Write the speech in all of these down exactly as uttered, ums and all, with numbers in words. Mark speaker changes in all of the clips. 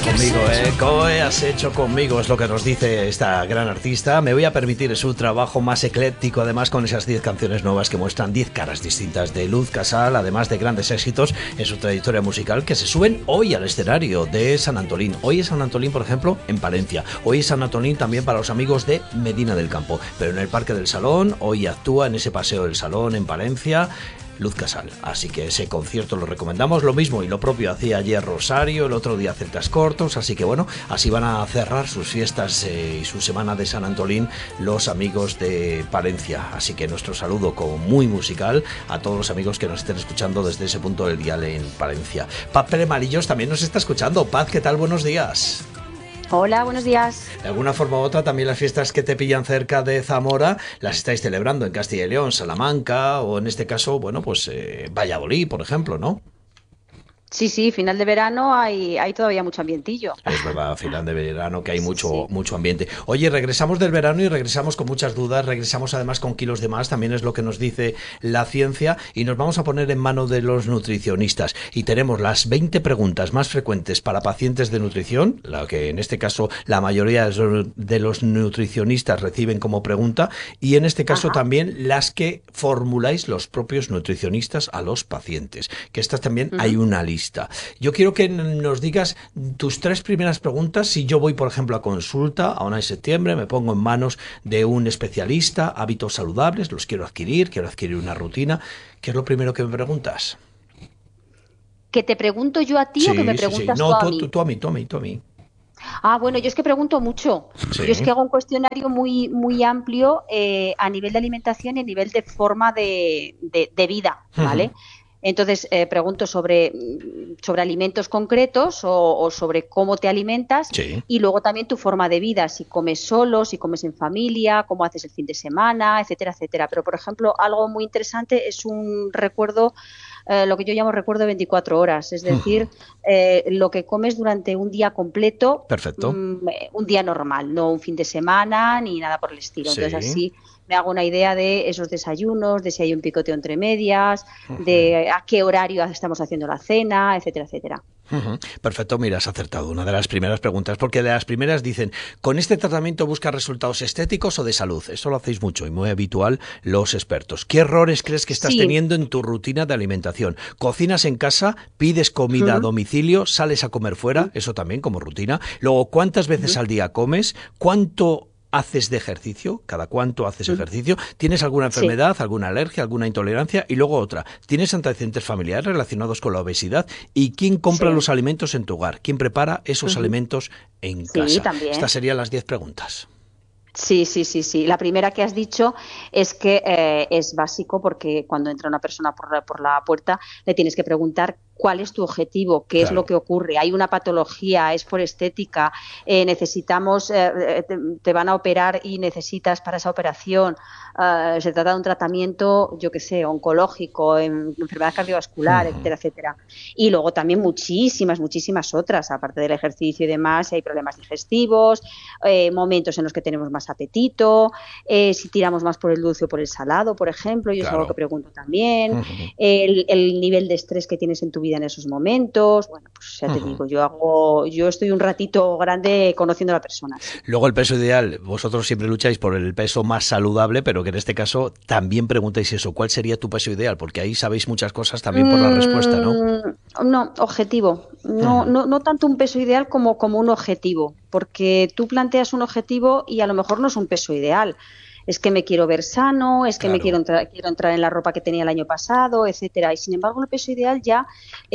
Speaker 1: conmigo, ¿eh? ¿Qué has hecho conmigo? Es lo que nos dice esta gran artista. Me voy a permitir su trabajo más ecléctico, además con esas diez canciones nuevas que muestran diez caras distintas de Luz Casal, además de grandes éxitos en su trayectoria musical que se suben hoy al escenario de San Antolín. Hoy es San Antolín, por ejemplo, en Palencia. Hoy es San Antolín también para los amigos de Medina del Campo. Pero en el Parque del Salón, hoy actúa en ese Paseo del Salón en Palencia Luz Casal, así que ese concierto lo recomendamos. Lo mismo y lo propio hacía ayer Rosario, el otro día Celtas Cortos, así que bueno, así van a cerrar sus fiestas eh, y su semana de San Antolín los amigos de Palencia, así que nuestro saludo como muy musical a todos los amigos que nos estén escuchando desde ese punto del dial en Palencia. Paz Pérez Malillos también nos está escuchando. Paz, ¿qué tal? Buenos días.
Speaker 2: Hola, buenos días.
Speaker 1: De alguna forma u otra, también las fiestas que te pillan cerca de Zamora las estáis celebrando en Castilla y León, Salamanca o en este caso, bueno, pues eh, Valladolid, por ejemplo, ¿no?
Speaker 2: Sí, sí, final de verano hay, hay todavía mucho ambientillo.
Speaker 1: Es verdad, final de verano que hay mucho,
Speaker 2: Sí.
Speaker 1: mucho ambiente. Oye, regresamos del verano y regresamos con muchas dudas, regresamos además con kilos de más, también es lo que nos dice la ciencia, y nos vamos a poner en mano de los nutricionistas. Y tenemos las veinte preguntas más frecuentes para pacientes de nutrición, la que en este caso la mayoría de los nutricionistas reciben como pregunta, y en este caso
Speaker 2: Ajá.
Speaker 1: también las que formuláis los propios nutricionistas a los pacientes, que estas también
Speaker 2: Ujú.
Speaker 1: hay una lista. Yo quiero que nos digas tus tres primeras preguntas. Si yo voy, por ejemplo, a consulta ahora en septiembre, me pongo en manos de un especialista, hábitos saludables, los quiero adquirir, quiero adquirir una rutina. ¿Qué es lo primero que me preguntas?
Speaker 2: ¿Que te pregunto yo a ti o que me
Speaker 1: Sí, sí, sí.
Speaker 2: preguntas tú
Speaker 1: No,
Speaker 2: a
Speaker 1: tú, tú,
Speaker 2: mí?
Speaker 1: tú a mí, tú a mí, tú a mí.
Speaker 2: Ah, bueno, yo es que pregunto mucho. Yo es
Speaker 1: Sí.
Speaker 2: que hago un cuestionario muy, muy amplio eh, a nivel de alimentación y a nivel de forma de, de- de vida,
Speaker 1: Ujú.
Speaker 2: ¿vale? Entonces, eh, pregunto sobre, mm, sobre alimentos concretos o, o sobre cómo te alimentas
Speaker 1: Sí.
Speaker 2: y luego también tu forma de vida, si comes solo, si comes en familia, cómo haces el fin de semana, etcétera, etcétera. Pero, por ejemplo, algo muy interesante es un recuerdo, eh, lo que yo llamo recuerdo de veinticuatro horas, es
Speaker 1: Ujú.
Speaker 2: decir, eh, lo que comes durante un día completo,
Speaker 1: Perfecto.
Speaker 2: mm, eh, un día normal, no un fin de semana ni nada por el estilo. Entonces,
Speaker 1: Sí.
Speaker 2: así me hago una idea de esos desayunos, de si hay un picoteo entre medias,
Speaker 1: Ujú.
Speaker 2: de a qué horario estamos haciendo la cena, etcétera, etcétera.
Speaker 1: Ujú. Perfecto, mira, has acertado una de las primeras preguntas, porque de las primeras dicen, ¿con este tratamiento buscas resultados estéticos o de salud? Eso lo hacéis mucho y muy habitual los expertos. ¿Qué errores crees que estás
Speaker 2: Sí.
Speaker 1: teniendo en tu rutina de alimentación? ¿Cocinas en casa? ¿Pides comida a
Speaker 2: Ujú,
Speaker 1: domicilio? ¿Sales a comer fuera?
Speaker 2: ujú,
Speaker 1: Eso también como rutina. Luego, ¿cuántas veces
Speaker 2: ujú,
Speaker 1: al día comes? ¿Cuánto haces de ejercicio? ¿Cada cuánto haces
Speaker 2: ujú.
Speaker 1: ejercicio? ¿Tienes alguna
Speaker 2: Sí,
Speaker 1: enfermedad, alguna alergia, alguna intolerancia? Y luego otra, ¿tienes antecedentes familiares relacionados con la obesidad? ¿Y quién compra
Speaker 2: sí,
Speaker 1: los alimentos en tu hogar? ¿Quién prepara esos
Speaker 2: ujú.
Speaker 1: alimentos en
Speaker 2: Sí,
Speaker 1: casa? Estas
Speaker 2: también.
Speaker 1: serían las diez preguntas.
Speaker 2: Sí, sí, sí, sí. La primera que has dicho es que eh, es básico porque cuando entra una persona por la, por la puerta le tienes que preguntar cuál es tu objetivo, qué es lo
Speaker 1: Claro.
Speaker 2: que ocurre. Hay una patología, es por estética, eh, necesitamos, eh, eh, te, te van a operar y necesitas para esa operación, eh, se trata de un tratamiento, yo qué sé, oncológico, en enfermedad cardiovascular,
Speaker 1: Ujú.
Speaker 2: etcétera, etcétera. Y luego también muchísimas, muchísimas otras, aparte del ejercicio y demás, si hay problemas digestivos, eh, momentos en los que tenemos más apetito, eh, si tiramos más por el dulce o por el salado, por ejemplo, yo es algo que
Speaker 1: Claro.
Speaker 2: pregunto también,
Speaker 1: Ujú.
Speaker 2: el, el nivel de estrés que tienes en tu vida en esos momentos, bueno, pues ya te
Speaker 1: Ujú.
Speaker 2: digo, yo hago, yo estoy un ratito grande conociendo a la persona, sí.
Speaker 1: Luego el peso ideal, vosotros siempre lucháis por el peso más saludable, pero que en este caso también preguntáis eso, ¿cuál sería tu peso ideal? Porque ahí sabéis muchas cosas también por la respuesta, ¿no?
Speaker 2: Mm, no, objetivo. No,
Speaker 1: Ujú.
Speaker 2: no, no tanto un peso ideal como, como un objetivo, porque tú planteas un objetivo y a lo mejor no es un peso ideal. Es que me quiero ver sano, es que me quiero
Speaker 1: Claro.
Speaker 2: entrar, quiero entrar en la ropa que tenía el año pasado, etcétera. Y sin embargo, el peso ideal ya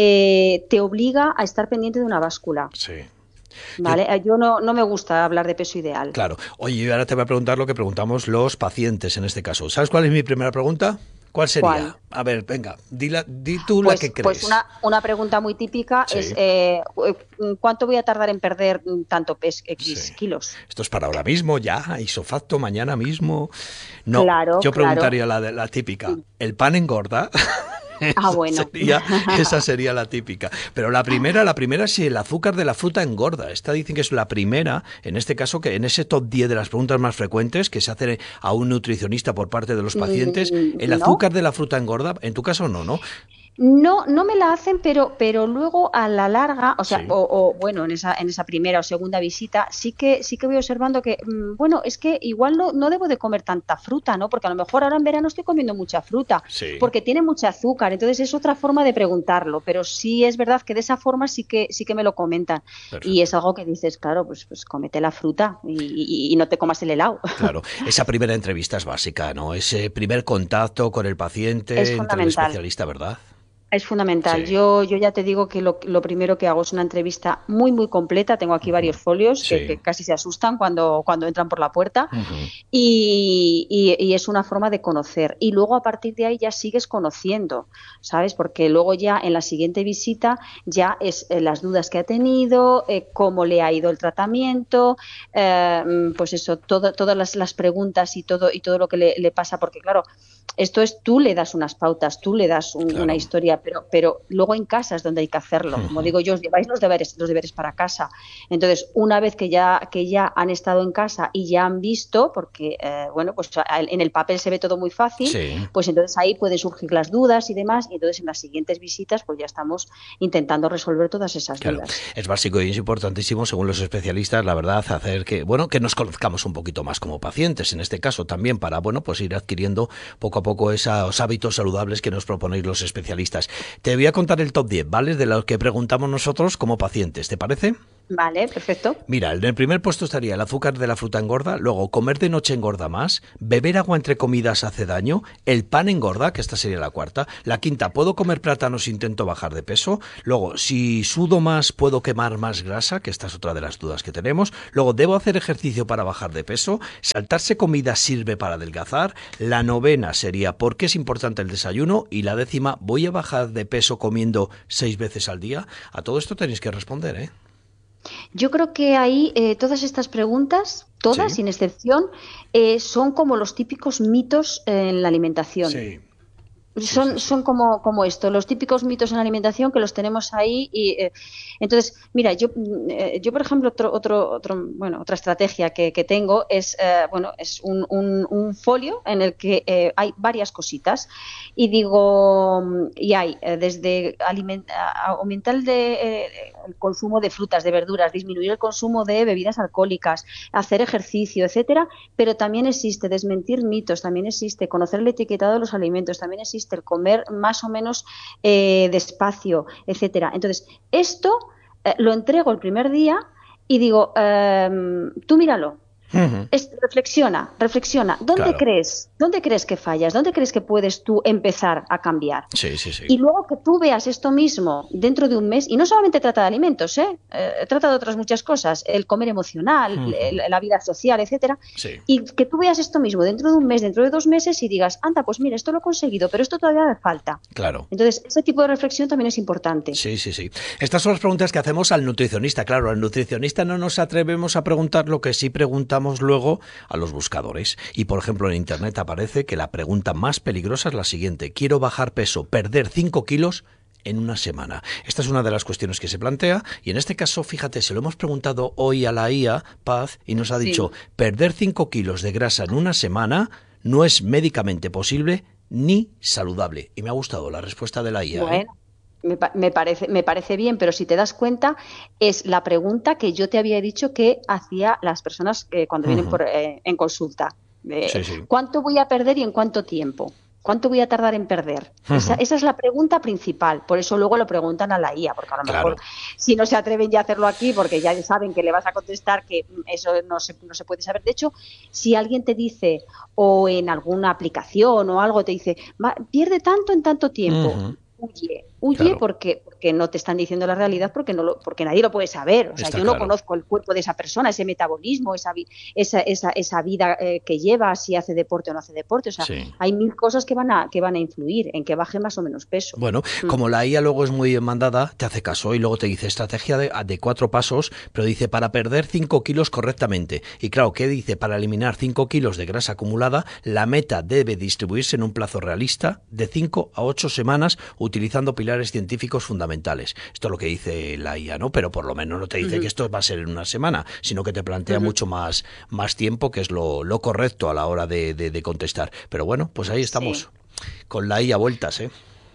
Speaker 2: eh, te obliga a estar pendiente de una báscula,
Speaker 1: Sí. Yo,
Speaker 2: ¿vale? Eh, Yo no, no me gusta hablar de peso ideal.
Speaker 1: claro. Oye, y ahora te voy a preguntar lo que preguntamos los pacientes en este caso. ¿Sabes cuál es mi primera pregunta? ¿Cuál
Speaker 2: ¿Cuál?
Speaker 1: sería? A ver, venga, di, la- di tú la que
Speaker 2: Pues, pues
Speaker 1: crees.
Speaker 2: una, una pregunta muy típica es
Speaker 1: Sí,
Speaker 2: eh, ¿cuánto voy a tardar en perder mm, tanto pes
Speaker 1: sí.
Speaker 2: X kilos?
Speaker 1: Esto es para ahora mismo, ya, isofacto, mañana mismo. No,
Speaker 2: Claro,
Speaker 1: yo
Speaker 2: claro.
Speaker 1: preguntaría la, de- la típica.
Speaker 2: Mm.
Speaker 1: ¿El pan engorda?
Speaker 2: Ah,
Speaker 1: Esa
Speaker 2: bueno.
Speaker 1: sería, esa sería la típica. Pero la primera, la primera es si el azúcar de la fruta engorda. Esta dicen que es la primera, en este caso, que en ese top diez de las preguntas más frecuentes que se hace a un nutricionista por parte de los pacientes, ¿el
Speaker 2: Mm, No,
Speaker 1: azúcar de la fruta engorda? En tu caso no, ¿no?
Speaker 2: No, no me la hacen, pero, pero luego a la larga, o sea,
Speaker 1: Sí,
Speaker 2: o, o, bueno, en esa, en esa primera o segunda visita, sí que, sí que voy observando que, mm, bueno, es que igual no, no debo de comer tanta fruta, ¿no? Porque a lo mejor ahora en verano estoy comiendo mucha fruta,
Speaker 1: sí,
Speaker 2: porque tiene mucha azúcar, entonces es otra forma de preguntarlo, pero sí es verdad que de esa forma sí que, sí que me lo comentan. Y
Speaker 1: perfecto.
Speaker 2: es algo que dices, claro, pues, pues cómete la fruta y, y, y no te comas el helado.
Speaker 1: Claro, esa primera entrevista es básica, ¿no? Ese primer contacto con el
Speaker 2: Es
Speaker 1: paciente entre el
Speaker 2: fundamental.
Speaker 1: especialista, ¿verdad?
Speaker 2: Es fundamental.
Speaker 1: Sí,
Speaker 2: Yo, yo ya te digo que lo, lo primero que hago es una entrevista muy, muy completa. Tengo aquí
Speaker 1: ujú,
Speaker 2: varios folios que,
Speaker 1: sí,
Speaker 2: que casi se asustan cuando, cuando entran por la puerta
Speaker 1: ujú,
Speaker 2: y, y- y es una forma de conocer. Y luego a partir de ahí ya sigues conociendo, ¿sabes? Porque luego ya en la siguiente visita ya es eh, las dudas que ha tenido, eh, cómo le ha ido el tratamiento, eh, mm, pues eso, todo, todas las, las preguntas y todo, y todo lo que le, le pasa, porque claro, esto es tú le das unas pautas, tú le das un- una
Speaker 1: claro.
Speaker 2: historia, pero, pero luego en casa es donde hay que hacerlo. Como
Speaker 1: Ujú.
Speaker 2: digo yo, os lleváis los deberes, los deberes para casa. Entonces, una vez que ya, que ya han estado en casa y ya han visto, porque eh, bueno, pues en el papel se ve todo muy fácil,
Speaker 1: Sí,
Speaker 2: pues entonces ahí pueden surgir las dudas y demás, y entonces en las siguientes visitas, pues ya estamos intentando resolver todas esas
Speaker 1: claro.
Speaker 2: dudas.
Speaker 1: Es básico y es importantísimo, según los especialistas, la verdad, hacer que, bueno, que nos conozcamos un poquito más como pacientes, en este caso también para, bueno, pues ir adquiriendo poco a poco esos hábitos saludables que nos proponéis los especialistas. Te voy a contar el top diez, ¿vale? De los que preguntamos nosotros como pacientes, ¿te parece?
Speaker 2: Vale, perfecto.
Speaker 1: Mira, en el primer puesto estaría el azúcar de la fruta engorda, luego comer de noche engorda más, beber agua entre comidas hace daño, el pan engorda, que esta sería la cuarta, la quinta, puedo comer plátanos si intento bajar de peso, luego, si sudo más, puedo quemar más grasa, que esta es otra de las dudas que tenemos, luego, debo hacer ejercicio para bajar de peso, saltarse comida sirve para adelgazar, la novena sería por qué es importante el desayuno y la décima, voy a bajar de peso comiendo seis veces al día. A todo esto tenéis que responder, ¿eh?
Speaker 2: Yo creo que ahí eh, todas estas preguntas, todas
Speaker 1: Sí,
Speaker 2: sin excepción, eh, son como los típicos mitos en la alimentación.
Speaker 1: sí, sí, sí,
Speaker 2: Son,
Speaker 1: sí.
Speaker 2: son como, como esto, los típicos mitos en la alimentación que los tenemos ahí y eh, entonces, mira, yo, mm, eh, yo por ejemplo, otro, otro, otro, bueno, otra estrategia que, que tengo es, eh, bueno, es un, un- un folio en el que eh, hay varias cositas y digo, mm, y hay eh, desde aliment- a- aumentar el, de, eh, el consumo de frutas, de verduras, disminuir el consumo de bebidas alcohólicas, hacer ejercicio, etcétera, pero también existe desmentir mitos, también existe conocer el etiquetado de los alimentos, también existe el comer más o menos eh, despacio, etcétera. Entonces, esto eh, lo entrego el primer día y digo, eh, tú míralo,
Speaker 1: Ujú,
Speaker 2: es, reflexiona, reflexiona. ¿Dónde
Speaker 1: claro.
Speaker 2: crees? ¿Dónde crees que fallas? ¿Dónde crees que puedes tú empezar a cambiar?
Speaker 1: Sí, sí, sí.
Speaker 2: Y luego que tú veas esto mismo dentro de un mes, y no solamente trata de alimentos, ¿eh? Eh, trata de otras muchas cosas, el comer emocional, el-
Speaker 1: Ujú,
Speaker 2: la vida social, etcétera,
Speaker 1: sí.
Speaker 2: y que tú veas esto mismo dentro de un mes, dentro de dos meses y digas, anda, pues mira, esto lo he conseguido, pero esto todavía me falta.
Speaker 1: Claro.
Speaker 2: Entonces, ese tipo de reflexión también es importante.
Speaker 1: Sí, sí, sí. Estas son las preguntas que hacemos al nutricionista. Claro, al nutricionista no nos atrevemos a preguntar lo que sí preguntamos luego a los buscadores. Y por ejemplo, en internet aparece que la pregunta más peligrosa es la siguiente. Quiero bajar peso, perder cinco kilos en una semana. Esta es una de las cuestiones que se plantea y en este caso, fíjate, se lo hemos preguntado hoy a la I A, Paz, y nos ha dicho,
Speaker 2: Sí.
Speaker 1: perder cinco kilos de grasa en una semana no es médicamente posible ni saludable. Y me ha gustado la respuesta de la I A, ¿eh?
Speaker 2: Bueno, me, pa- me parece, me parece bien, pero si te das cuenta, es la pregunta que yo te había dicho que hacía las personas eh, cuando vienen
Speaker 1: Ujú.
Speaker 2: por, eh, en consulta. Eh,
Speaker 1: Sí, sí.
Speaker 2: ¿cuánto voy a perder y en cuánto tiempo? ¿Cuánto voy a tardar en perder? Esa,
Speaker 1: Ujú.
Speaker 2: esa es la pregunta principal. Por eso luego lo preguntan a la I A, porque a lo mejor
Speaker 1: Claro,
Speaker 2: si no se atreven ya a hacerlo aquí, porque ya saben que le vas a contestar que mm, eso no se, no se puede saber. De hecho, si alguien te dice, o en alguna aplicación o algo te dice, "Va, pierde tanto en tanto tiempo",
Speaker 1: ujú,
Speaker 2: huye, huye
Speaker 1: claro,
Speaker 2: porque, porque no te están diciendo la realidad, porque, no lo, porque nadie lo puede saber. O sea,
Speaker 1: está
Speaker 2: yo no
Speaker 1: claro.
Speaker 2: conozco el cuerpo de esa persona, ese metabolismo, esa, vi- esa, esa, esa vida eh, que lleva, si hace deporte o no hace deporte. O sea,
Speaker 1: Sí.
Speaker 2: hay mil cosas que van a, que van a influir en que baje más o menos peso.
Speaker 1: Bueno,
Speaker 2: Mm.
Speaker 1: como la I A luego es muy mandada, te hace caso y luego te dice estrategia de, de cuatro pasos, pero dice para perder cinco kilos correctamente. Y claro, ¿qué dice? Para eliminar cinco kilos de grasa acumulada, la meta debe distribuirse en un plazo realista de cinco a ocho semanas utilizando pilares científicos fundamentales. Esto es lo que dice la I A, ¿no? Pero por lo menos no te dice que
Speaker 2: Ujú,
Speaker 1: esto va a ser en una semana, sino que te plantea
Speaker 2: ujú.
Speaker 1: mucho más, más tiempo, que es lo, lo correcto a la hora de, de, de contestar. Pero bueno, pues ahí
Speaker 2: Sí.
Speaker 1: estamos. Con la I A vueltas, ¿eh?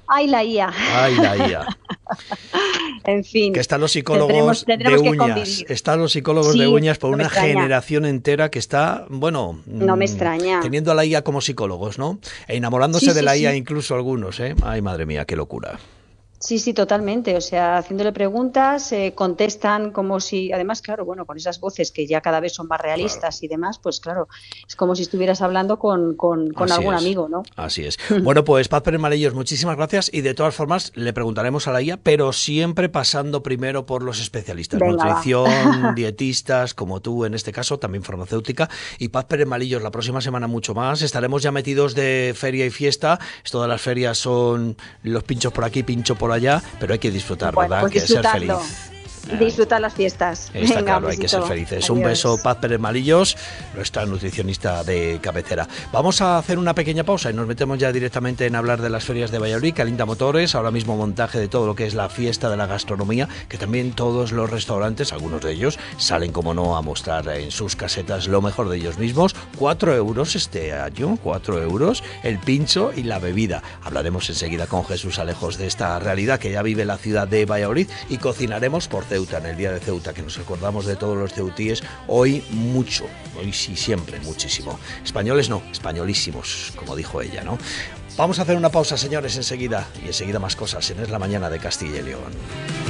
Speaker 2: Ay, la I A.
Speaker 1: Ay, la I A.
Speaker 2: En fin.
Speaker 1: Que están los psicólogos
Speaker 2: tendremos, tendremos
Speaker 1: de uñas.
Speaker 2: convivir.
Speaker 1: Están los psicólogos
Speaker 2: sí,
Speaker 1: de uñas por
Speaker 2: no
Speaker 1: una generación entera que está, bueno,
Speaker 2: no me extraña.
Speaker 1: teniendo a la I A como psicólogos, ¿no? E enamorándose
Speaker 2: sí,
Speaker 1: de
Speaker 2: sí,
Speaker 1: la I A
Speaker 2: sí.
Speaker 1: incluso algunos, ¿eh? Ay, madre mía, qué locura.
Speaker 2: Sí, sí, totalmente. O sea, haciéndole preguntas, eh, contestan como si, además, claro, bueno, con esas voces que ya cada vez son más realistas
Speaker 1: Claro.
Speaker 2: y demás, pues claro, es como si estuvieras hablando con, con, con
Speaker 1: Así
Speaker 2: algún
Speaker 1: es.
Speaker 2: amigo, ¿no?
Speaker 1: Así es. Bueno, pues Paz Pérez Malillos, muchísimas gracias y de todas formas le preguntaremos a la I A, pero siempre pasando primero por los especialistas,
Speaker 2: Venga,
Speaker 1: nutrición, dietistas, como tú en este caso, también farmacéutica. Y Paz Pérez Malillos, la próxima semana mucho más. Estaremos ya metidos de feria y fiesta. Esto de las ferias son los pinchos por aquí, pincho por allá, pero hay que disfrutar,
Speaker 2: bueno,
Speaker 1: ¿verdad?
Speaker 2: Pues
Speaker 1: que ser feliz.
Speaker 2: Disfrutar las fiestas.
Speaker 1: Está
Speaker 2: Venga,
Speaker 1: claro, hay que ser felices.
Speaker 2: Adiós.
Speaker 1: Un beso, Paz Pérez Malillos, nuestra nutricionista de cabecera. Vamos a hacer una pequeña pausa y nos metemos ya directamente en hablar de las ferias de Valladolid. Calienta Motores, ahora mismo montaje de todo lo que es la fiesta de la gastronomía, que también todos los restaurantes, algunos de ellos, salen como no a mostrar en sus casetas lo mejor de ellos mismos. Cuatro euros este año, cuatro euros, el pincho y la bebida. Hablaremos enseguida con Jesús Alejos de esta realidad que ya vive la ciudad de Valladolid y cocinaremos por Ceuta, en el día de Ceuta, que nos acordamos de todos los ceutíes, hoy mucho, hoy sí siempre muchísimo. Españoles no, españolísimos, como dijo ella, ¿no? Vamos a hacer una pausa, señores, enseguida, y enseguida más cosas en Es la Mañana de Castilla y León.